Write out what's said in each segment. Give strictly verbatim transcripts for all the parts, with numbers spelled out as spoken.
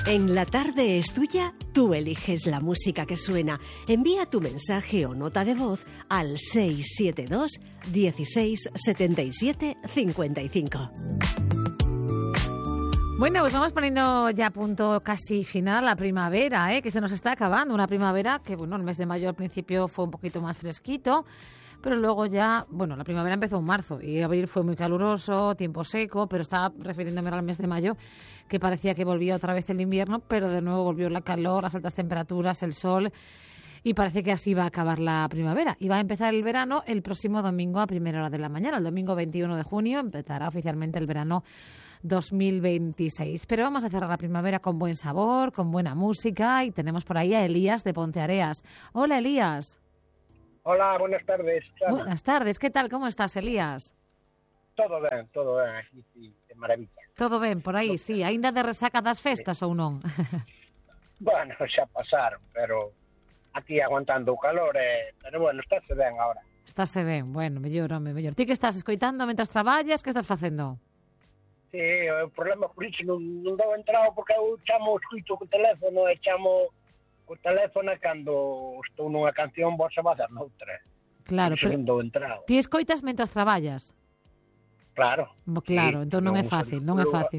En La Tarde es Tuya, tú eliges la música que suena. Envía tu mensaje o nota de voz al seis siete dos, dieciséis, setenta y siete, cincuenta y cinco. Bueno, pues vamos poniendo ya punto casi final a la primavera, ¿eh? Que se nos está acabando. Una primavera que, bueno, el mes de mayo al principio fue un poquito más fresquito, pero luego ya, bueno, la primavera empezó en marzo y abril fue muy caluroso, tiempo seco, pero estaba refiriéndome al mes de mayo, que parecía que volvía otra vez el invierno, pero de nuevo volvió la calor, las altas temperaturas, el sol, y parece que así va a acabar la primavera. Y va a empezar el verano el próximo domingo a primera hora de la mañana. El domingo veintiuno de junio empezará oficialmente el verano dos mil veintiséis. Pero vamos a cerrar la primavera con buen sabor, con buena música, y tenemos por ahí a Elías de Ponteareas. Hola, Elías. Hola, buenas tardes. Ana. Buenas tardes, que tal? Como estás, Elías? Todo ben, todo ben, aquí sí, de maravilla. Todo ben, por aí, sí. Ainda de resaca das festas, sí, ou non? Bueno, xa pasaron, pero aquí aguantando o calor, eh, pero bueno, estáse ben agora. Estáse ben, bueno, mellor, home, mellor. Ti que estás escoitando mentras traballas, que estás facendo? Sí, o problema por iso non, non dou entrado porque eu chamo, escuito co teléfono e chamo co teléfono cando estou nunha canción, vos se va a dar noutra. Claro, pero non dou entrado. Ti escoitas mentras traballas? Claro. Bo, claro, sí, entón non, non é fácil, non é fácil.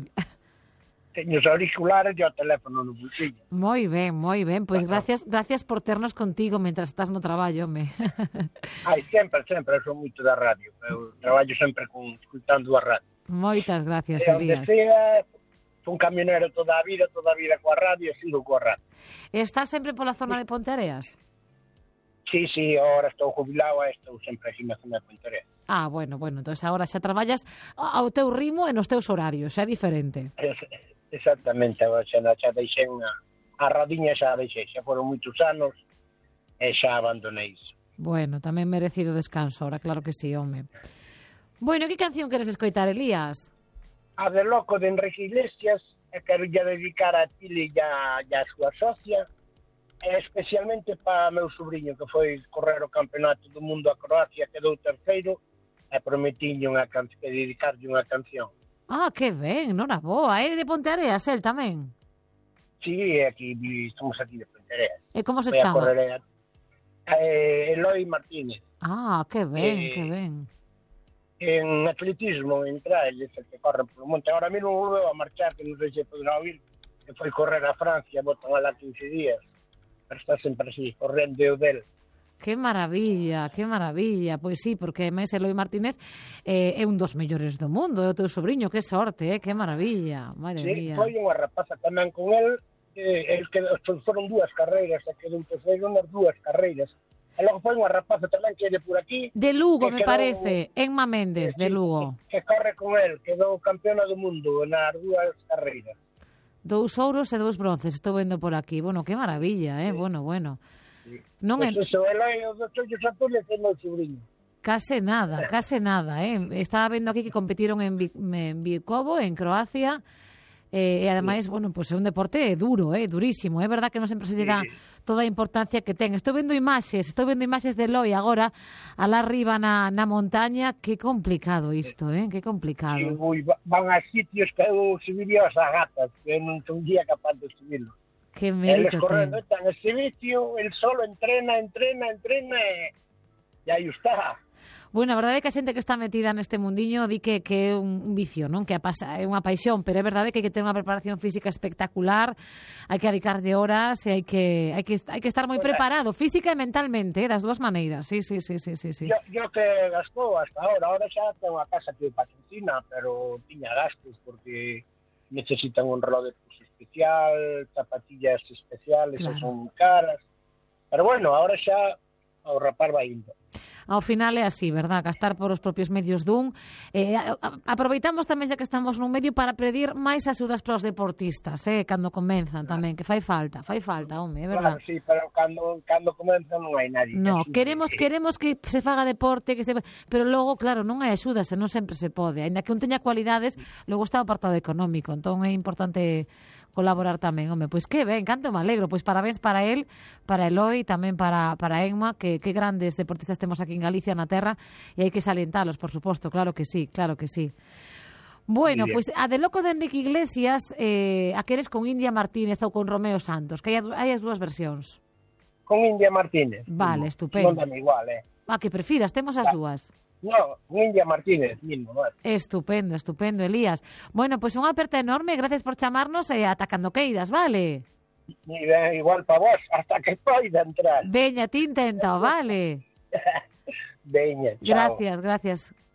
Teño os auriculares e o teléfono no bolsillo. Moi ben, moi ben. Pois gracias, gracias por ternos contigo mentras estás no traballo, home. Ai, sempre, sempre, eu sou moito da radio. Eu traballo sempre con, escutando a radio. Moitas gracias, e Elías. Onde sea, fui un camionero toda a vida, toda a vida coa radio e sigo coa radio. Estás sempre pola zona de Ponteareas? Sí, sí, ahora estou jubilado e estou sempre aquí na zona de Ponteareas. Ah, bueno, bueno, entón agora xa traballas ao teu ritmo e nos teus horarios, xa é diferente. Exactamente, agora xa, xa deixei a, a radiña, xa deixei, xa foron moitos anos e xa abandonei iso. Bueno, tamén merecido descanso, ahora claro que sí, home. Bueno, que canción queres escoitar, Elías? A de Loco de Enrique Iglesias, e quero ya dedicar a Tili e a, a súa socia, e especialmente para meu sobrinho que foi correr o campeonato do mundo a Croacia, quedou terceiro, e prometinlle unha can... que dedicarlle unha canción. Ah, que ben, nora boa, é de Ponteareas, el tamén? Sí, aquí, estamos aquí de Ponteareas. E como se Voy chama? A correr a... eh, Eloi Martínez. Ah, que ben, eh, que ben. En atletismo, en trail, ese que corre polo monte. Ahora mesmo volveu a marchar, que non sei se podrá oír, que foi correr a Francia, botan alá quince días. Pero está sempre así, correndo o del. Que maravilla, que maravilla. Pois sí, porque mes Eloi Martínez eh, é un dos mellores do mundo, é o teu sobrinho, que sorte, eh? Que maravilla, madre sí, mía. Foi unha rapaza tamén con el, eh, el que foron dúas carreiras, e quedou terceiro nas dúas carreiras. E logo foi unha rapaza tamén que é de por aquí. De Lugo, me quedou, parece, Enma Méndez, eh, de sí, Lugo. Que, que corre con el, quedou campeona do mundo nas dúas carreiras. Dous ouros e dous bronces, estou vendo por aquí. Bueno, que maravilla, eh? Sí. Bueno, bueno. Sí. Non pues é... eso, Eloi, os dos ollos azules é meu sobrinho. Case nada, case nada, eh? Estaba vendo aquí que competiron en, Vi... en Bikovo, en Croacia, eh, e ademais, sí, bueno, pues é un deporte duro, eh, durísimo. É verdad que non sempre se lle dá sí, toda a importancia que ten. Estou vendo imaxes, estou vendo imaxes de Eloi agora, alá arriba na, na montaña. Que complicado isto, eh? Que complicado. Sí, ui, van a sitios que eu subiría as gatas, que non son día capaz de subirlo. Que mérito Eles correndo, ten. están ese vicio, el solo entrena, entrena, entrena e, e aí está. Bueno, a verdade é que a xente que está metida neste mundiño di que, que é un vicio, non? Que é unha paixón, pero é verdade que hai que ter unha preparación física espectacular, hai que dedicarlle horas e hai que, hai que, hai que estar moi preparado, física e mentalmente, eh, das dúas maneiras. Sí, sí, sí, sí, sí, sí. Yo, yo que gastou hasta ahora, ahora xa tengo a casa que patrocina, pero tiña gastos porque necesitan un reloj especial, zapatillas especiales, claro, que son caras. Pero bueno, ahora xa ao rapar vai indo. Ao final é así, verdad? Gastar por os propios medios dun. Eh, aproveitamos tamén, xa que estamos nun medio, para pedir máis axudas para os deportistas, eh, cando comenzan tamén, que fai falta, fai falta, home, é verdad? Claro, sí, pero cando, cando comenzan non hai nadie. No, que queremos, que... queremos que se faga deporte, que se... pero logo, claro, non hai axudas, e non sempre se pode. Ainda que un teña cualidades, logo está o apartado económico, entón é importante colaborar tamén, home, pois que ben, canto me alegro, pois parabéns para él, para Eloi, tamén para, para Enma, que, que grandes deportistas temos aquí en Galicia, na terra, e hai que salientalos, por suposto, claro que sí, claro que sí. Bueno, Muy bien. pois pues, a de loco de Enrique Iglesias, eh, a queres con India Martínez ou con Romeo Santos, que hai, hai as dúas versións. Con India Martínez. Vale, mismo. estupendo. Non dame igual, eh. A que prefiras, temos as dúas. No, India Martínez mismo, vale. Estupendo, estupendo, Elías. Bueno, pois pues unha aperta enorme, gracias por chamarnos e ata cando queiras, vale? Muy ben, igual para vos, hasta que poida entrar. Veña, ti intenta, vale? Veña, chao. Gracias, gracias.